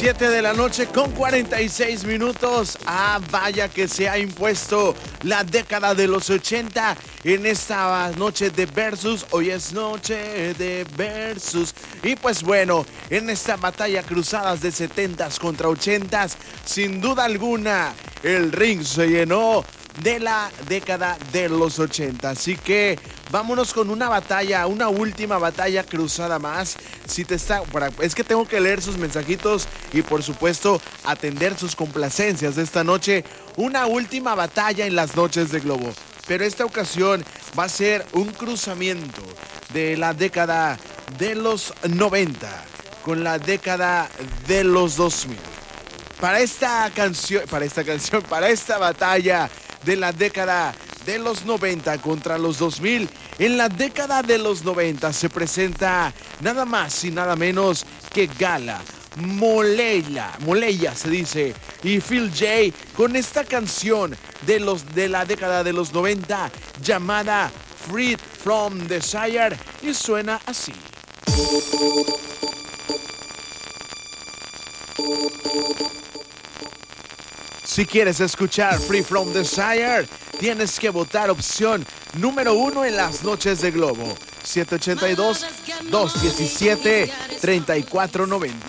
7 de la noche con 46 minutos. Ah, vaya que se ha impuesto la década de los 80 en esta noche de Versus. Hoy es noche de Versus. Y pues bueno, en esta batalla cruzadas de 70s contra 80s, sin duda alguna, el ring se llenó de la década de los 80. Así que vámonos con una batalla, una última batalla cruzada más. Es que tengo que leer sus mensajitos y por supuesto atender sus complacencias de esta noche. Una última batalla en las noches de Globo. Pero esta ocasión va a ser un cruzamiento de la década de los 90 con la década de los 2000. Para esta batalla de la década de los 90 contra los 2000, en la década de los 90 se presenta nada más y nada menos que Gala, Moleya se dice, y Phil J con esta canción de la década de los 90 llamada Freed from Desire, y suena así. Si quieres escuchar Free From Desire, tienes que votar opción número 1 en las noches de Globo. 782-217-3490.